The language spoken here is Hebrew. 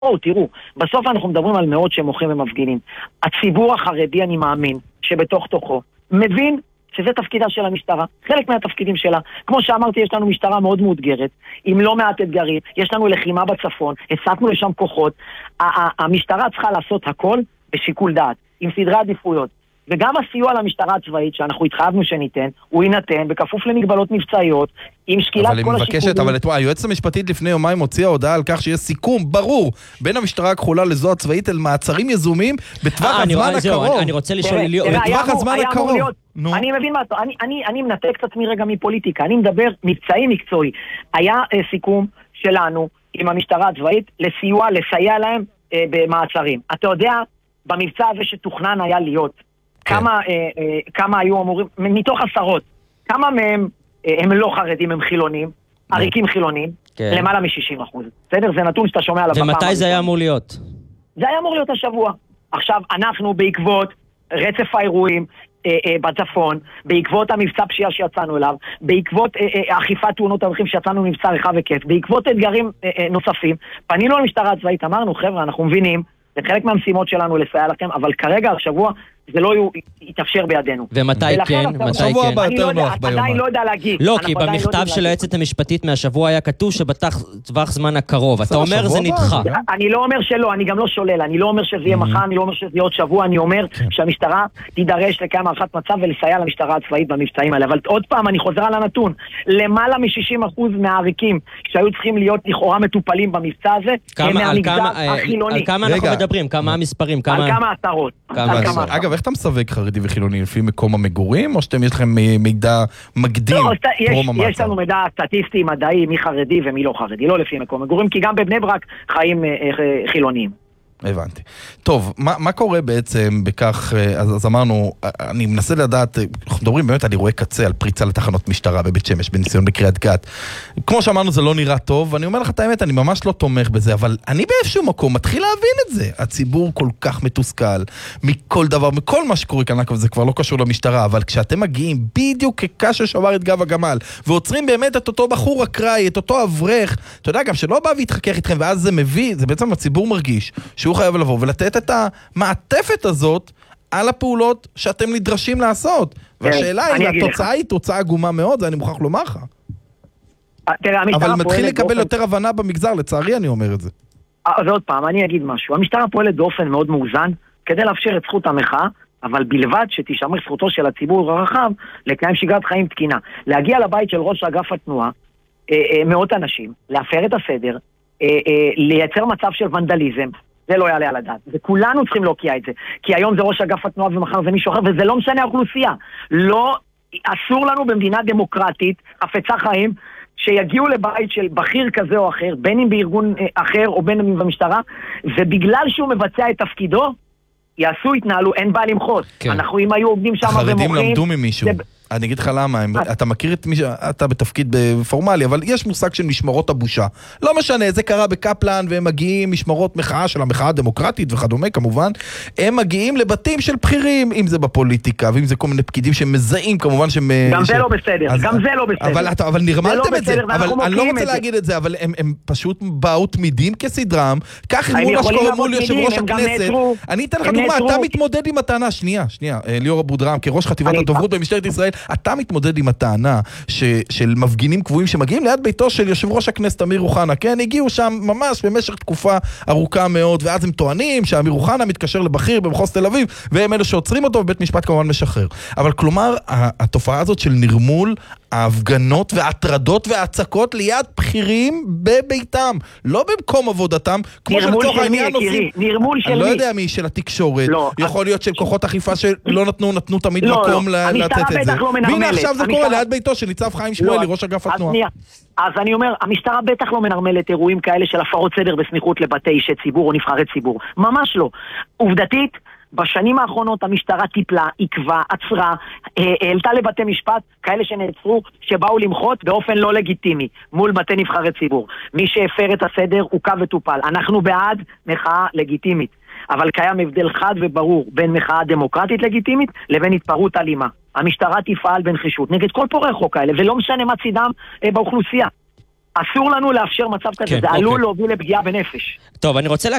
תראו, בסוף אנחנו מדברים על מאות שמוחים ומפגינים. הציבור החרדי, אני מאמין, שבתוך תוכו, מבין שזה תפקידה של המשטרה, חלק מהתפקידים שלה. כמו שאמרתי, יש לנו משטרה מאוד מאותגרת, עם לא מעט אתגרים, יש לנו לחימה בצפון, הסתנו לשם כוחות. המשטרה צריכה לעשות הכל בשיקול דעת, עם סדרי עדיפויות. וגם הסיוע למשטרה הצבאית שאנחנו התחייבנו שניתן, הוא יינתן בכפוף למגבלות מבצעיות, עם שקילת כל השיקולים. אבל היא מבקשת, אבל היועצת המשפטית לפני יומיים הוציאה הודעה על כך שיש סיכום ברור בין המשטרה הכחולה לזו הצבאית על מעצרים יזומים בטווח הזמן הקרוב. אני רוצה לשאול בטווח הזמן הקרוב. אני מבין מה, אני מנתק את עצמי רגע מפוליטיקה, אני מדבר מקצועי. היה סיכום שלנו עם המשטרה הצבאית לסייע להם במעצרים. אתה יודע, במבצע הזה שתוכנן היה להיות, כמה היו אמורים, מתוך עשרות, כמה מהם הם לא חרדים, הם חילונים, עריקים חילונים, למעלה מ-60%. בסדר? זה נתון שאתה שומע עליו. ומתי זה היה אמור להיות? זה היה אמור להיות השבוע. עכשיו, אנחנו בעקבות רצף האירועים בצפון, בעקבות המבצע פשיעה שיצאנו אליו, בעקבות אכיפת תאונות הדרכים שיצאנו מבצע רחב היקף, בעקבות אתגרים נוספים, פנינו למשטרה הצבאית, אמרנו, חבר'ה, אנחנו מבינים, זה חלק מהמשימות שלנו לסייע לכם, אבל כרגע, השבוע, זה לא יתאפשר בידינו. ומתי כן? עדיין לא יודע להגיד. לא, כי במכתב של היועצת המשפטית מהשבוע היה כתוב שבטווח זמן הקרוב. אתה אומר זה נדחה. אני לא אומר שלא, אני גם לא שולל. אני לא אומר שזה יהיה מחר, אני לא אומר שזה יהיה עוד שבוע. אני אומר שהמשטרה תידרש לקיים הערכת מצב ולסייע למשטרה הצבאית במבצעים האלה. אבל עוד פעם, אני חוזר על הנתון. למעלה מ-60% מהעריקים שהיו צריכים להיות לכאורה מטופלים במבצע הזה, הם מהמגזר החילוני. על כמה אנחנו מדברים? כמה המספרים? על כמה עשרות. אגב, איך אתה מסווג חרדי וחילוני? לפי מקום המגורים, או יש לכם מידע מקדים? יש לנו מידע סטטיסטי, מדעי, מי חרדי ומי לא חרדי, לא לפי מקום המגורים, כי גם בבני ברק חיים חילוניים. הבנתי. טוב, מה קורה בעצם בכך, אז אמרנו, אני מנסה לדעת, אנחנו מדברים באמת על אירועי קצה, על פריצה לתחנות משטרה בבית שמש, בניסיון בקריית גת. כמו שאמרנו, זה לא נראה טוב, ואני אומר לך את האמת, אני ממש לא תומך בזה, אבל אני באיזשהו מקום מתחיל להבין את זה. הציבור כל כך מתוסכל, מכל דבר, מכל מה שקורה כאן, זה כבר לא קשור למשטרה, אבל כשאתם מגיעים בדיוק כקש ששבר את גב הגמל, ועוצרים באמת את אותו בחור אקראי, את אותו אברך, אתה יודע, גם שלא בא והתחכך איתכם, ואז זה מביא, זה בעצם הציבור מרגיש שהוא חייב לבוא ולתת את המעטפת הזאת על הפעולות שאתם נדרשים לעשות. והשאלה היא, התוצאה היא תוצאה עגומה מאוד, זה אני מוכרח לומר לך. אבל מתחיל לקבל יותר הבנה במגזר, לצערי אני אומר את זה. ועוד פעם, אני אגיד משהו. המשטרה פועלת באופן מאוד מאוזן, כדי לאפשר את זכות המחאה, אבל בלבד שתשמר זכותו של הציבור הרחב, לקיים שגרת חיים תקינה. להגיע לבית של ראש אגף התנועה, מאות אנשים, להפר את הסדר, לייצר מצב של ונדליזם, זה לא יעלה על הדעת. וכולנו צריכים להוקיע את זה. כי היום זה ראש אגף התנועה ומחר זה מישהו אחר, וזה לא משנה האוכלוסייה. לא, אסור לנו במדינה דמוקרטית, חפצה חיים, שיגיעו לבית של בכיר כזה או אחר, בין אם בארגון אחר או בין אם במשטרה, ובגלל שהוא מבצע את תפקידו, יעשו, התנהלו, אין בעיה למחות. כן. אנחנו אם היו עובדים שם ומוחים... החרדים למדו ממישהו. אני אגיד לך למה, אתה מכיר את מי שאתה בתפקיד פורמלי, אבל יש מושג של משמרות הבושה. לא משנה, זה קרה בקפלן, והם מגיעים משמרות מחאה של המחאה הדמוקרטית וכדומה, כמובן. הם מגיעים לבתים של בכירים, אם זה בפוליטיקה, ואם זה כל מיני פקידים שמזהים, כמובן גם זה לא בסדר, גם זה לא בסדר. אבל נרמלתם את זה, אבל אני לא רוצה להגיד את זה, אבל הם פשוט באו תמידים כסדרם, כך מול השקור מול יושב ראש הכנסת. אני אתן לך דוגמה, אתה מתמודד עם הטענה, שנייה, ליאור אבודרהם, כראש חטיבת הדוברות במשטרת ישראל, אתה מתמודד עם הטענה של מפגינים קבועים שמגיעים ליד ביתו של יושב ראש הכנסת אמיר אוחנה, כן? הגיעו שם ממש במשך תקופה ארוכה מאוד, ואז הם טוענים שאמיר אוחנה מתקשר לבכיר במחוז תל אביב, והם אלה שעוצרים אותו, ובית משפט כמובן משחרר. אבל כלומר, התופעה הזאת של נרמול ההפגנות וההטרדות וההצקות ליד בכירים בביתם, לא במקום עבודתם, כמו שלצורך העניין עושים. נרמול של מי? אני לא יודע מי, של התקשורת. יכול להיות של כוחות אכיפה שלא נתנו תמיד מקום לתת את זה. והנה עכשיו זה קורה ליד ביתו של ניצב חיים שמואלי, ראש אגף התנועה. אז אני אומר, המשטרה בטח לא מנרמלת אירועים כאלה של הפרות סדר בסמיכות לבתי אישי ציבור או נבחרי ציבור. ממש לא. עובדתית, בשנים האחרונות המשטרה טיפלה, עקבה, עצרה, העלתה לבתי משפט כאלה שנעצרו, שבאו למחות באופן לא לגיטימי מול בתי נבחרי ציבור. מי שהפר את הסדר הוא קו וטופל. אנחנו בעד מחאה לגיטימית, אבל קיים הבדל חד וברור בין מחאה דמוקרטית לגיטימית לבין התפרעות אלימה. המשטרה תפעל בנחישות נגד כל פורעי חוק האלה, ולא משנה מה צידם באוכלוסייה. אסור לנו לאפשר מצב כזה, כן, זה עלול אוקיי. להוביל לפגיעה בנפש. טוב, אני רוצה